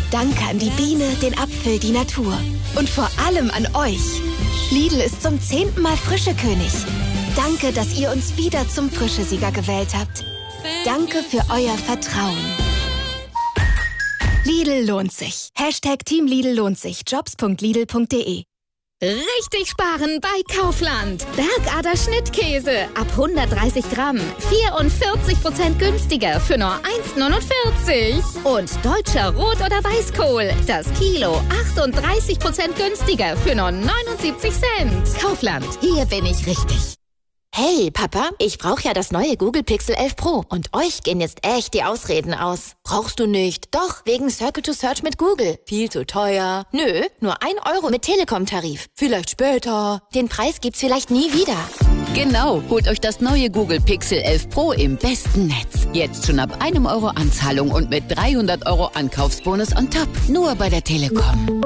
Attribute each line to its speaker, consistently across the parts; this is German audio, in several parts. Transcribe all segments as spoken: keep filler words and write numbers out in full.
Speaker 1: Danke an die Biene, den Apfel, die Natur. Und vor allem an euch. Lidl ist zum zehnten Mal Frischekönig. Danke, dass ihr uns wieder zum Frischesieger gewählt habt. Danke für euer Vertrauen. Lidl lohnt sich. Hashtag Team Lidl lohnt sich. Jobs punkt lidl punkt de.
Speaker 2: Richtig sparen bei Kaufland. Bergader Schnittkäse ab hundertdreißig Gramm. vierundvierzig Prozent günstiger für nur eins neunundvierzig. Und deutscher Rot- oder Weißkohl. Das Kilo achtunddreißig Prozent günstiger für nur neunundsiebzig Cent. Kaufland. Hier bin ich richtig.
Speaker 3: Hey, Papa, ich brauche ja das neue Google Pixel elf Pro und euch gehen jetzt echt die Ausreden aus. Brauchst du nicht? Doch, wegen Circle to Search mit Google. Viel zu teuer. Nö, nur ein Euro mit Telekom-Tarif. Vielleicht später. Den Preis gibt's vielleicht nie wieder.
Speaker 4: Genau, holt euch das neue Google Pixel elf Pro im besten Netz. Jetzt schon ab einem Euro Anzahlung und mit dreihundert Euro Ankaufsbonus on top. Nur bei der Telekom.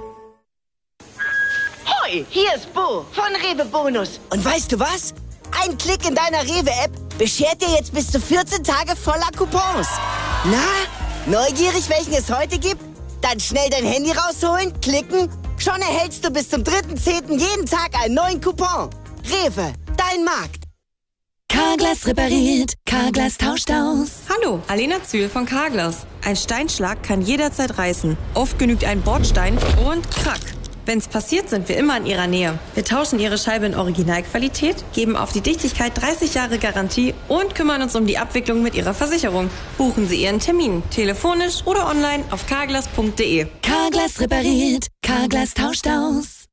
Speaker 5: Hoi, hier ist Bo von Rewe Bonus. Und weißt du was? Ein Klick in deiner Rewe-App beschert dir jetzt bis zu vierzehn Tage voller Coupons. Na, neugierig, welchen es heute gibt? Dann schnell dein Handy rausholen, klicken. Schon erhältst du bis zum dritten zehnten jeden Tag einen neuen Coupon. Rewe, dein Markt.
Speaker 6: Carglass repariert, Carglass tauscht aus.
Speaker 7: Hallo, Alena Zühl von Carglass. Ein Steinschlag kann jederzeit reißen. Oft genügt ein Bordstein und krack. Wenn's passiert, sind wir immer in Ihrer Nähe. Wir tauschen Ihre Scheibe in Originalqualität, geben auf die Dichtigkeit dreißig Jahre Garantie und kümmern uns um die Abwicklung mit Ihrer Versicherung. Buchen Sie Ihren Termin, telefonisch oder online auf carglass punkt de.
Speaker 6: Carglass repariert, Carglass tauscht aus.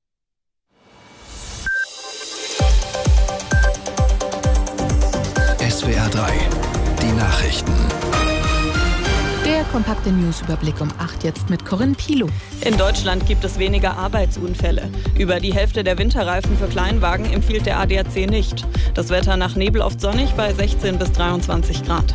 Speaker 8: S W R drei, die Nachrichten.
Speaker 9: Der kompakte Newsüberblick um acht jetzt mit Corinne Pilow.
Speaker 10: In Deutschland gibt es weniger Arbeitsunfälle. Über die Hälfte der Winterreifen für Kleinwagen empfiehlt der A D A C nicht. Das Wetter nach Nebel oft sonnig bei sechzehn bis dreiundzwanzig Grad.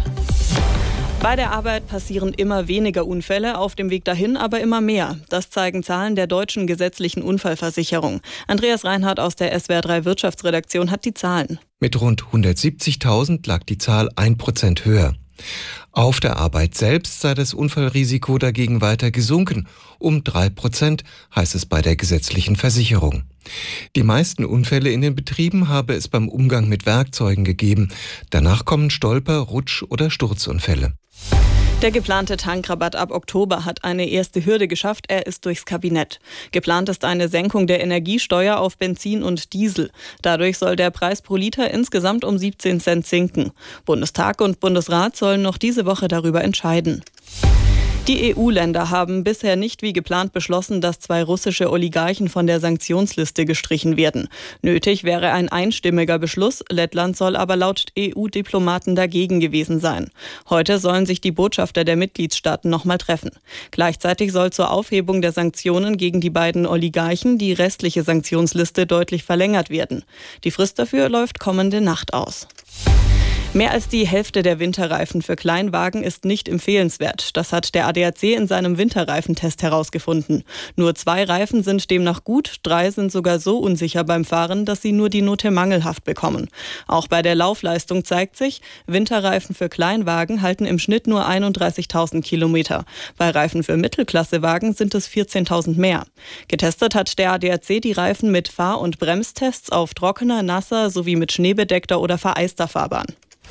Speaker 10: Bei der Arbeit passieren immer weniger Unfälle, auf dem Weg dahin aber immer mehr. Das zeigen Zahlen der deutschen gesetzlichen Unfallversicherung. Andreas Reinhardt aus der S W R drei Wirtschaftsredaktion hat die Zahlen.
Speaker 11: Mit rund hundertsiebzigtausend lag die Zahl ein Prozent höher. Auf der Arbeit selbst sei das Unfallrisiko dagegen weiter gesunken. Um drei Prozent, heißt es bei der gesetzlichen Versicherung. Die meisten Unfälle in den Betrieben habe es beim Umgang mit Werkzeugen gegeben. Danach kommen Stolper-, Rutsch- oder Sturzunfälle.
Speaker 10: Der geplante Tankrabatt ab Oktober hat eine erste Hürde geschafft. Er ist durchs Kabinett. Geplant ist eine Senkung der Energiesteuer auf Benzin und Diesel. Dadurch soll der Preis pro Liter insgesamt um siebzehn Cent sinken. Bundestag und Bundesrat sollen noch diese Woche darüber entscheiden. Die E U-Länder haben bisher nicht wie geplant beschlossen, dass zwei russische Oligarchen von der Sanktionsliste gestrichen werden. Nötig wäre ein einstimmiger Beschluss. Lettland soll aber laut E U-Diplomaten dagegen gewesen sein. Heute sollen sich die Botschafter der Mitgliedstaaten nochmal treffen. Gleichzeitig soll zur Aufhebung der Sanktionen gegen die beiden Oligarchen die restliche Sanktionsliste deutlich verlängert werden. Die Frist dafür läuft kommende Nacht aus. Mehr als die Hälfte der Winterreifen für Kleinwagen ist nicht empfehlenswert. Das hat der A D A C in seinem Winterreifentest herausgefunden. Nur zwei Reifen sind demnach gut, drei sind sogar so unsicher beim Fahren, dass sie nur die Note mangelhaft bekommen. Auch bei der Laufleistung zeigt sich, Winterreifen für Kleinwagen halten im Schnitt nur einunddreißigtausend Kilometer. Bei Reifen für Mittelklassewagen sind es vierzehntausend mehr. Getestet hat der A D A C die Reifen mit Fahr- und Bremstests auf trockener, nasser sowie mit schneebedeckter oder vereister Fahrbahn.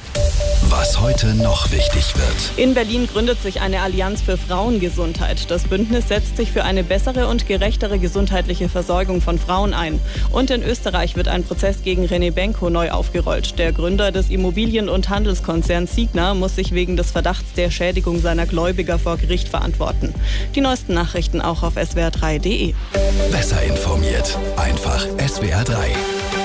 Speaker 8: Was heute noch wichtig wird.
Speaker 10: In Berlin gründet sich eine Allianz für Frauengesundheit. Das Bündnis setzt sich für eine bessere und gerechtere gesundheitliche Versorgung von Frauen ein. Und in Österreich wird ein Prozess gegen René Benko neu aufgerollt. Der Gründer des Immobilien- und Handelskonzerns Signa muss sich wegen des Verdachts der Schädigung seiner Gläubiger vor Gericht verantworten. Die neuesten Nachrichten auch auf S W R drei punkt de.
Speaker 8: Besser informiert. Einfach S W R drei.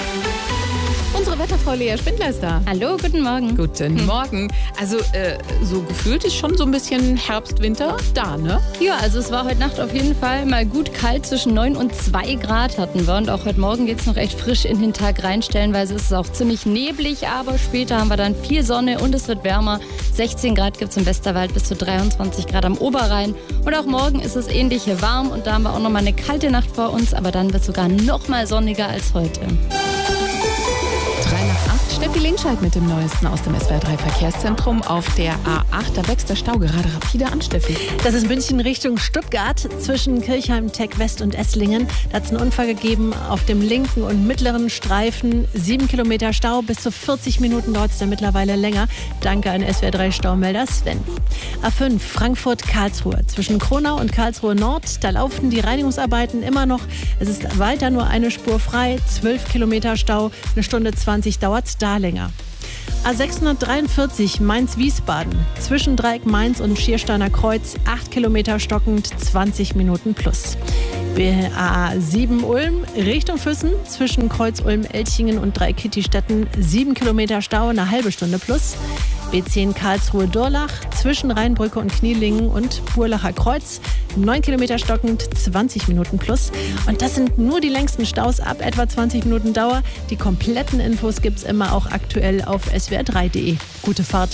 Speaker 9: Unsere Wetterfrau Lea Spindler ist da.
Speaker 12: Hallo, guten Morgen.
Speaker 9: Guten Morgen. Also äh, so gefühlt ist schon so ein bisschen Herbst, Winter da, ne?
Speaker 12: Ja, also es war heute Nacht auf jeden Fall mal gut kalt. Zwischen neun und zwei Grad hatten wir. Und auch heute Morgen geht es noch echt frisch in den Tag rein. Stellenweise ist es auch ziemlich neblig, aber später haben wir dann viel Sonne und es wird wärmer. sechzehn Grad gibt es im Westerwald, bis zu dreiundzwanzig Grad am Oberrhein. Und auch morgen ist es ähnlich warm und da haben wir auch noch mal eine kalte Nacht vor uns. Aber dann wird es sogar noch mal sonniger als heute.
Speaker 9: Drei nach acht Steffi Linscheid mit dem Neuesten aus dem S W R drei Verkehrszentrum auf der A acht. Da wächst der Stau gerade rapide an, Steffi.
Speaker 13: Das ist München Richtung Stuttgart zwischen Kirchheim, Tech West und Esslingen. Da hat es einen Unfall gegeben auf dem linken und mittleren Streifen. Sieben Kilometer Stau, bis zu vierzig Minuten dauert es dann mittlerweile länger. Danke an S W R drei Staumelder Sven. A fünf Frankfurt-Karlsruhe zwischen Kronau und Karlsruhe Nord. Da laufen die Reinigungsarbeiten immer noch. Es ist weiter nur eine Spur frei. zwölf Kilometer Stau, eine Stunde zwanzig dauert es da länger. A sechshundertdreiundvierzig Mainz-Wiesbaden zwischen Dreieck Mainz und Schiersteiner Kreuz. acht Kilometer stockend, zwanzig Minuten plus. A sieben Ulm Richtung Füssen zwischen Kreuz Ulm-Elchingen und Dreieck-Kittistetten. sieben Kilometer Stau, eine halbe Stunde plus. B zehn Karlsruhe-Durlach zwischen Rheinbrücke und Knielingen und Burlacher Kreuz. neun Kilometer stockend, zwanzig Minuten plus. Und das sind nur die längsten Staus ab etwa zwanzig Minuten Dauer. Die kompletten Infos gibt's immer auch aktuell auf s w r drei punkt d e. Gute Fahrt.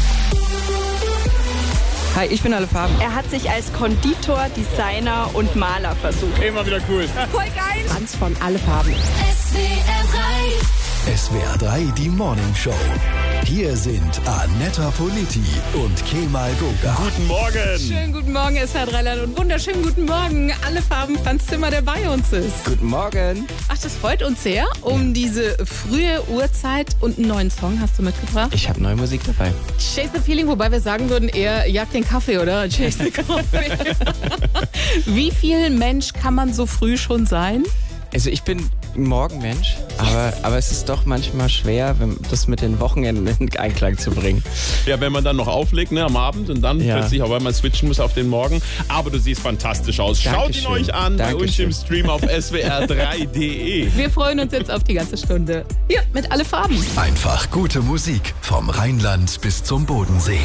Speaker 14: Hi, ich bin Alle Farben.
Speaker 15: Er hat sich als Konditor, Designer und Maler versucht.
Speaker 16: Immer wieder cool.
Speaker 15: Voll geil.
Speaker 14: Franz von Alle Farben.
Speaker 6: S W R drei.
Speaker 8: S W R drei, die Morning Show. Hier sind Annetta Politi und Kemal Goga.
Speaker 16: Guten Morgen.
Speaker 9: Schönen guten Morgen, S W R drei Land und wunderschönen guten Morgen. Alle Farben Franz Zimmer, der bei uns ist.
Speaker 14: Guten Morgen.
Speaker 9: Ach, das freut uns sehr. Um diese frühe Uhrzeit und einen neuen Song hast du mitgebracht.
Speaker 14: Ich habe neue Musik dabei.
Speaker 9: Chase the Feeling, wobei wir sagen würden, eher jagt den Kaffee, oder? Chase the Coffee. Wie viel Mensch kann man so früh schon sein?
Speaker 14: Also ich bin ein Morgenmensch, aber, aber es ist doch manchmal schwer, wenn, das mit den Wochenenden in Einklang zu bringen.
Speaker 16: Ja, wenn man dann noch auflegt, ne, am Abend und dann
Speaker 14: ja.
Speaker 16: plötzlich auf einmal switchen muss auf den Morgen. Aber du siehst fantastisch aus.
Speaker 14: Dankeschön.
Speaker 16: Schaut ihn euch an
Speaker 14: Dankeschön.
Speaker 16: bei uns im Stream auf s w r drei punkt d e.
Speaker 9: Wir freuen uns jetzt auf die ganze Stunde. Hier mit Alle Farben.
Speaker 8: Einfach gute Musik vom Rheinland bis zum Bodensee.